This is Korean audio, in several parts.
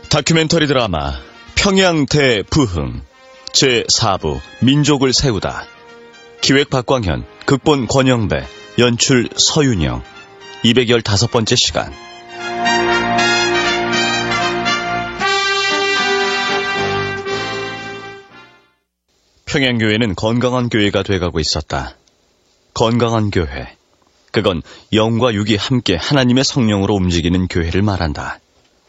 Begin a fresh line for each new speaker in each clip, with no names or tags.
다큐멘터리 드라마 평양 대부흥 제4부 민족을 세우다. 기획 박광현, 극본 권영배, 연출 서윤영. 215번째 시간. 평양교회는 건강한 교회가 돼가고 있었다. 건강한 교회. 그건 영과 육이 함께 하나님의 성령으로 움직이는 교회를 말한다.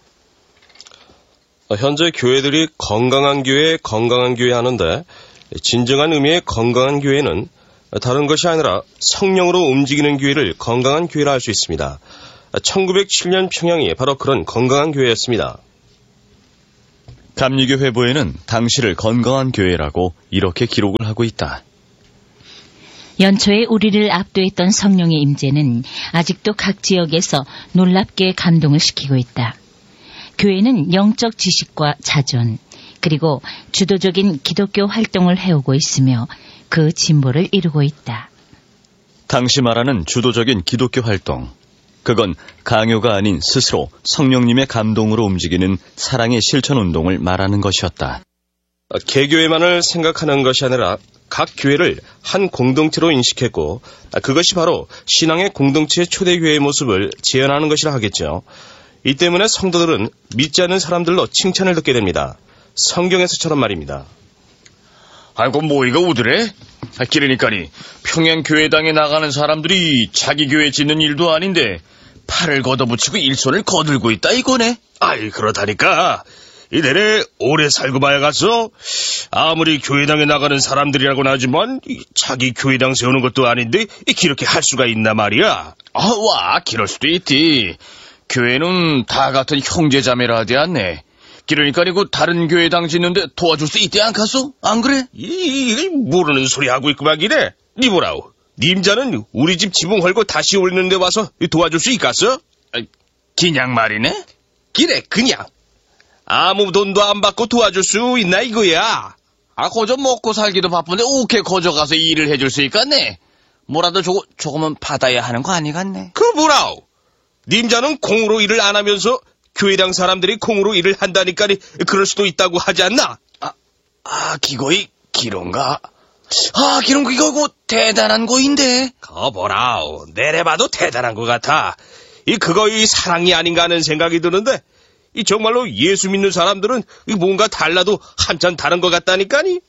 현재 교회들이 건강한 교회 하는데 진정한 의미의 건강한 교회는 다른 것이 아니라 성령으로 움직이는 교회를 건강한 교회라 할 수 있습니다. 1907년 평양이 바로 그런 건강한 교회였습니다.
감리교 회보에는 당시를 건강한 교회라고 이렇게 기록을 하고 있다.
연초에 우리를 압도했던 성령의 임재는 아직도 각 지역에서 놀랍게 감동을 시키고 있다. 교회는 영적 지식과 자존, 그리고 주도적인 기독교 활동을 해오고 있으며 그 진보를 이루고 있다.
당시 말하는 주도적인 기독교 활동, 그건 강요가 아닌 스스로 성령님의 감동으로 움직이는 사랑의 실천운동을 말하는 것이었다.
개교회만을 생각하는 것이 아니라 각 교회를 한 공동체로 인식했고, 그것이 바로 신앙의 공동체의 초대교회의 모습을 재현하는 것이라 하겠죠. 이 때문에 성도들은 믿지 않는 사람들로 칭찬을 듣게 됩니다. 성경에서처럼 말입니다.
아이고 뭐이가 우드래? 그러니까니 평양교회당에 나가는 사람들이 자기 교회 짓는 일도 아닌데 팔을 걷어붙이고 일손을 거들고 있다 이거네.
아이 그렇다니까. 이내래 오래 살고 봐야겠어. 아무리 교회당에 나가는 사람들이라고는 하지만 자기 교회당 세우는 것도 아닌데 이렇게 할 수가 있나 말이야.
와 그럴 수도 있디. 교회는 다 같은 형제자매라 하지 않네. 그러니까 이거 다른 교회당 짓는데 도와줄 수 있대 않겠소? 안 그래?
이 모르는 소리 하고 있구만 기래. 니 뭐라오? 님자는 우리 집 지붕 헐고 다시 올리는데 와서 도와줄 수 있겠어?
그냥 말이네?
기래 그냥. 아무 돈도 안 받고 도와줄 수 있나 이거야.
거저 먹고 살기도 바쁜데 오케 거저 가서 일을 해줄 수 있겠네. 뭐라도 조금은 받아야 하는 거 아니겠네.
그 뭐라오? 님자는 공으로 일을 안 하면서 교회당 사람들이 공으로 일을 한다니까 그럴 수도 있다고 하지 않나?
기거이 기런가? 기런 거 이거 대단한 거인데.
거보라오, 내려봐도 대단한 것 같아. 그거 사랑이 아닌가 하는 생각이 드는데 정말로 예수 믿는 사람들은 뭔가 달라도 한참 다른 것 같다니까니.